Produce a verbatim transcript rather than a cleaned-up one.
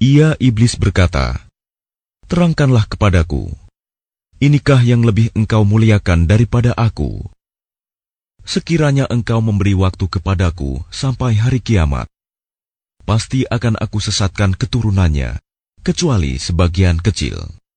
Ia, iblis, berkata, "Terangkanlah kepadaku, inikah yang lebih engkau muliakan daripada aku? Sekiranya engkau memberi waktu kepadaku sampai hari kiamat, pasti akan aku sesatkan keturunannya, kecuali sebagian kecil."